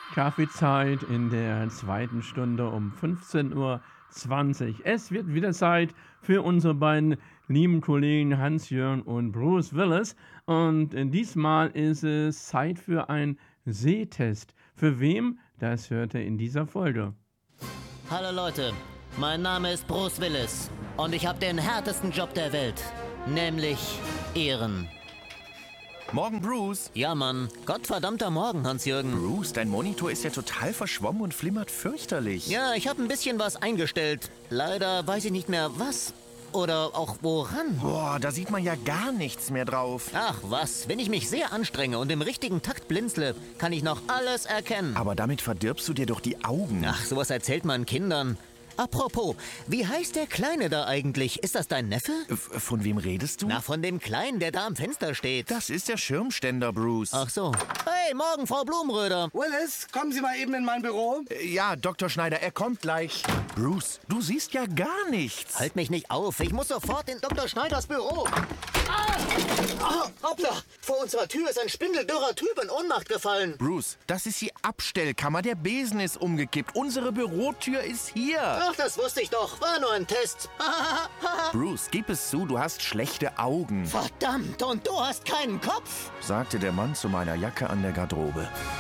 Kaffeezeit in der zweiten Stunde um 15:20 Uhr. Es wird wieder Zeit für unsere beiden lieben Kollegen Hans-Jörn und Bruce Willis. Und diesmal ist es Zeit für einen Sehtest. Für wem? Das hört ihr in dieser Folge. Hallo Leute, mein Name ist Bruce Willis und ich habe den härtesten Job der Welt, nämlich Ehren. Morgen, Bruce. Ja, Mann. Gottverdammter Morgen, Hans-Jürgen. Bruce, dein Monitor ist ja total verschwommen und flimmert fürchterlich. Ja, ich habe ein bisschen was eingestellt. Leider weiß ich nicht mehr was oder auch woran. Boah, da sieht man ja gar nichts mehr drauf. Ach was, wenn ich mich sehr anstrenge und im richtigen Takt blinzle, kann ich noch alles erkennen. Aber damit verdirbst du dir doch die Augen. Ach, sowas erzählt man Kindern. Apropos, wie heißt der Kleine da eigentlich? Ist das dein Neffe? Von wem redest du? Na, von dem Kleinen, der da am Fenster steht. Das ist der Schirmständer, Bruce. Ach so. Hey, morgen, Frau Blumenröder. Willis, kommen Sie mal eben in mein Büro. Ja, Dr. Schneider, er kommt gleich. Bruce, du siehst ja gar nichts. Halt mich nicht auf, ich muss sofort in Dr. Schneiders Büro. Hoppla, vor unserer Tür ist ein spindeldürrer Typ in Ohnmacht gefallen. Bruce, das ist die Abstellkammer. Der Besen ist umgekippt. Unsere Bürotür ist hier. Ach, das wusste ich doch, war nur ein Test. Bruce, gib es zu, du hast schlechte Augen, Verdammt, und du hast keinen Kopf? sagte der Mann zu meiner Jacke an der Garderobe.